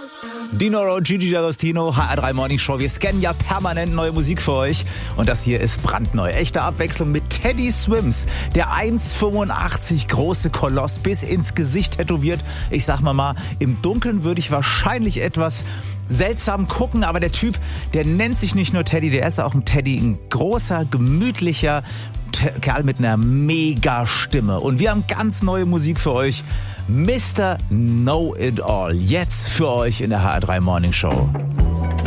Dinoro, Gigi D'Agostino, HR3 Morning Show. Wir scannen ja permanent neue Musik für euch. Und das hier ist brandneu. Echte Abwechslung mit Teddy Swims. Der 1,85 große Koloss bis ins Gesicht tätowiert. Ich sag mal, im Dunkeln würde ich wahrscheinlich etwas seltsam gucken. Aber der Typ, der nennt sich nicht nur Teddy, der ist auch ein Teddy. Ein großer, gemütlicher Kerl mit einer mega Stimme. Und wir haben ganz neue Musik für euch. Mr. Know It All. Jetzt für euch in der HR3 Morning Show.